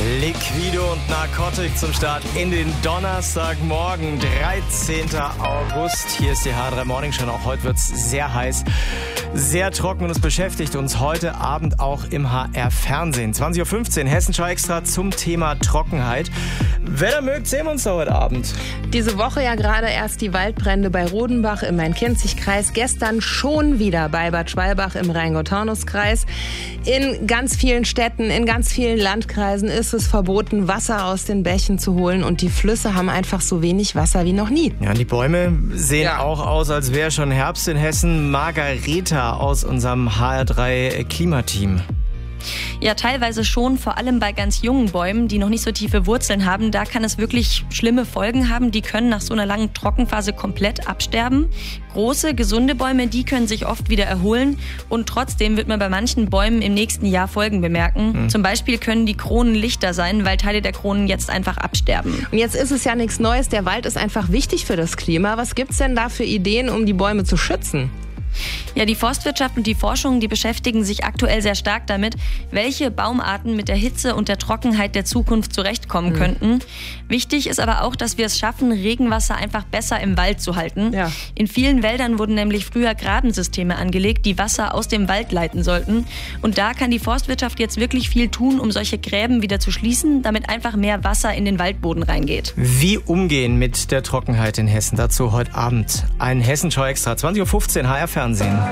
Liquido und Narcotic zum Start in den Donnerstagmorgen, 13. August. Hier ist die H3 Morning Show. Auch heute wird es sehr heiß, sehr trocken und es beschäftigt uns heute Abend auch im HR-Fernsehen. 20.15 Uhr, Hessenschau Extra zum Thema Trockenheit. Wenn ihr mögt, sehen wir uns da heute Abend. Diese Woche ja gerade erst die Waldbrände bei Rodenbach im Main-Kinzig-Kreis. Gestern schon wieder bei Bad Schwalbach im Rheingau-Taunus-Kreis. In ganz vielen Städten, in ganz vielen Landkreisen ist es verboten, Wasser aus den Bächen zu holen. Und die Flüsse haben einfach so wenig Wasser wie noch nie. Ja, die Bäume sehen auch aus, als wäre schon Herbst in Hessen. Margareta aus unserem HR3 Klimateam. Ja, teilweise schon, vor allem bei ganz jungen Bäumen, die noch nicht so tiefe Wurzeln haben. Da kann es wirklich schlimme Folgen haben. Die können nach so einer langen Trockenphase komplett absterben. Große, gesunde Bäume, die können sich oft wieder erholen. Und trotzdem wird man bei manchen Bäumen im nächsten Jahr Folgen bemerken. Zum Beispiel können die Kronen lichter sein, weil Teile der Kronen jetzt einfach absterben. Und jetzt ist es ja nichts Neues. Der Wald ist einfach wichtig für das Klima. Was gibt's denn da für Ideen, um die Bäume zu schützen? Ja, die Forstwirtschaft und die Forschung, die beschäftigen sich aktuell sehr stark damit, welche Baumarten mit der Hitze und der Trockenheit der Zukunft zurechtkommen könnten. Wichtig ist aber auch, dass wir es schaffen, Regenwasser einfach besser im Wald zu halten. Ja. In vielen Wäldern wurden nämlich früher Grabensysteme angelegt, die Wasser aus dem Wald leiten sollten. Und da kann die Forstwirtschaft jetzt wirklich viel tun, um solche Gräben wieder zu schließen, damit einfach mehr Wasser in den Waldboden reingeht. Wie umgehen mit der Trockenheit in Hessen? Dazu heute Abend ein Hessenschau Extra. 20.15 Uhr HR-Fernsehen.